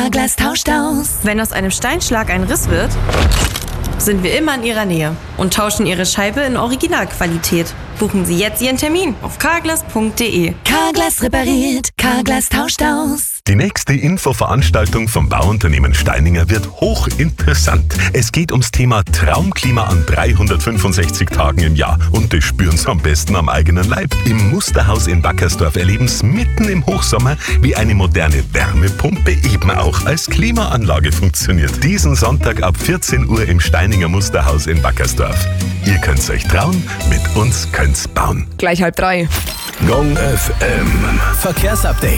Carglass tauscht aus. Wenn aus einem Steinschlag ein Riss wird, sind wir immer in Ihrer Nähe und tauschen Ihre Scheibe in Originalqualität. Buchen Sie jetzt Ihren Termin auf carglass.de. Carglass repariert, Carglass tauscht aus. Die nächste Infoveranstaltung vom Bauunternehmen Steininger wird hochinteressant. Es geht ums Thema Traumklima an 365 Tagen im Jahr. Und das spüren Sie am besten am eigenen Leib. Im Musterhaus in Wackersdorf erleben Sie mitten im Hochsommer, wie eine moderne Wärmepumpe eben auch als Klimaanlage funktioniert. Diesen Sonntag ab 14 Uhr im Steininger Musterhaus in Wackersdorf. Ihr könnt's euch trauen, mit uns könnt's bauen. Gleich 2:30. Gong FM. Verkehrsupdate.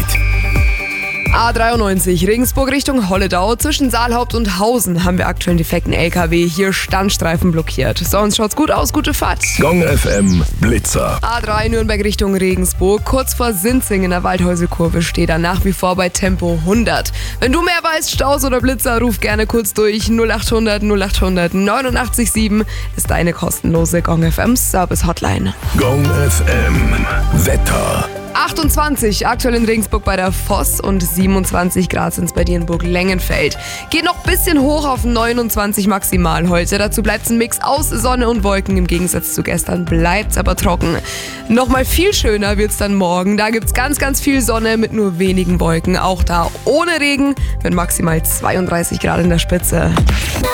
A93 Regensburg Richtung Holledau. Zwischen Saalhaupt und Hausen haben wir aktuell einen defekten LKW. Hier Standstreifen blockiert. Sonst schaut's gut aus, gute Fahrt. Gong FM Blitzer. A3 Nürnberg Richtung Regensburg. Kurz vor Sinzing in der Waldhäuselkurve steht er nach wie vor bei Tempo 100. Wenn du mehr weißt, Staus oder Blitzer, ruf gerne kurz durch. 0800 0800 89,7 ist deine kostenlose Gong FM Service Hotline. Gong FM Wetter. 28 aktuell in Regensburg bei der Voss und 27 Grad sind es bei dir in Burg-Lengenfeld. Geht noch ein bisschen hoch auf 29 maximal heute. Dazu bleibt es ein Mix aus Sonne und Wolken. Im Gegensatz zu gestern bleibt es aber trocken. Nochmal viel schöner wird es dann morgen. Da gibt es ganz, ganz viel Sonne mit nur wenigen Wolken. Auch da ohne Regen mit maximal 32 Grad in der Spitze.